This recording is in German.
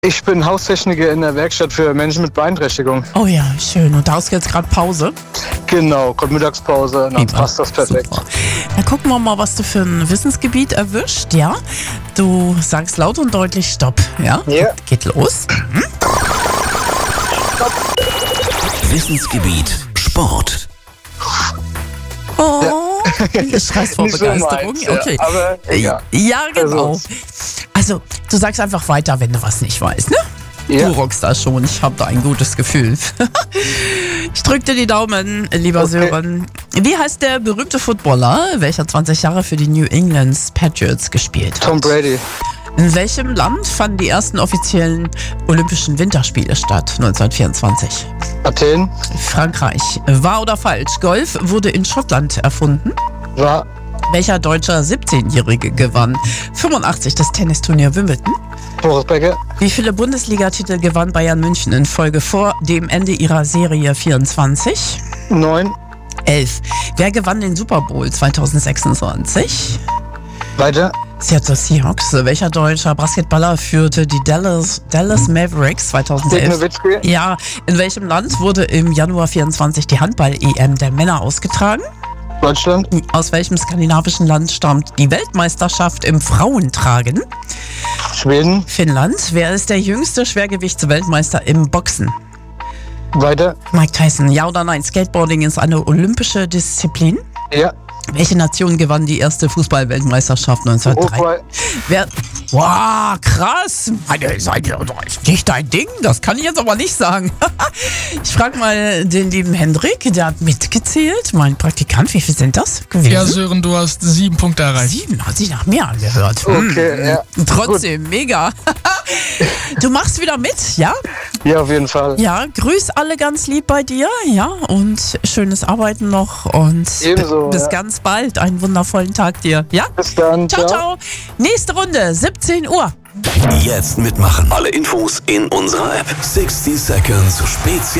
Ich bin Haustechniker in der Werkstatt für Menschen mit Beeinträchtigung. Oh ja, schön. Und da hast du jetzt gerade Pause? Genau, kommt Mittagspause, dann passt das perfekt. Super. Dann gucken wir mal, was du für ein Wissensgebiet erwischt, ja? Du sagst laut und deutlich Stopp, ja? Ja. Geht los. Wissensgebiet Sport. Oh, du schreist vor Nicht so Begeisterung. meins, Okay. ja, aber egal. Ja, genau. Versuch's. Also, du sagst einfach weiter, wenn du was nicht weißt, ne? Ja. Du rockst das schon. Ich habe da ein gutes Gefühl. Ich drück dir die Daumen, lieber Sören. Wie heißt der berühmte Footballer, welcher 20 Jahre für die New England Patriots gespielt hat? Tom Brady. In welchem Land fanden die ersten offiziellen Olympischen Winterspiele statt? 1924. Athen. Frankreich. Wahr oder falsch? Golf wurde in Schottland erfunden. War Welcher deutscher 17-Jährige gewann 85 das Tennisturnier Wimbledon? Boris Becker. Wie viele Bundesligatitel gewann Bayern München in Folge vor dem Ende ihrer Serie 24? 9. 11. Wer gewann den Super Bowl 2026? Weiter. Seattle Seahawks. Welcher deutscher Basketballer führte die Dallas Mavericks 2011? Dirk Nowitzki. Ja, in welchem Land wurde im Januar 24 die Handball-EM der Männer ausgetragen? Deutschland. Aus welchem skandinavischen Land stammt die Weltmeisterschaft im Frauentragen? Schweden. Finnland. Wer ist der jüngste Schwergewichtsweltmeister im Boxen? Weiter. Mike Tyson. Ja oder nein? Skateboarding ist eine olympische Disziplin. Ja. Welche Nation gewann die erste Fußball-Weltmeisterschaft 1903? Uruguay. Wer? Wow, krass. Ist nicht dein Ding? Das kann ich jetzt aber nicht sagen. Ich frage mal den lieben Hendrik, der hat mitgezählt. Mein Praktikant, wie viel sind das gewesen? Ja, Sören, du hast 7 Punkte erreicht. 7, hat sich nach mehr angehört. Okay, ja. Trotzdem, mega. Du machst wieder mit, ja? Ja, auf jeden Fall. Ja, grüß alle ganz lieb bei dir, ja, und schönes Arbeiten noch und Ebenso, bis ja. ganz bald. Einen wundervollen Tag dir, ja? Bis dann. Ciao, ciao. Nächste Runde, 17 Uhr. Jetzt mitmachen. Alle Infos in unserer App. 60 Seconds Spezial.